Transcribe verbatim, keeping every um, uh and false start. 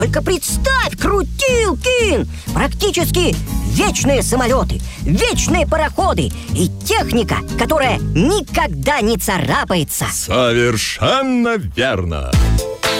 Только представь, Крутилкин! Практически вечные самолеты, вечные пароходы и техника, которая никогда не царапается. Совершенно верно.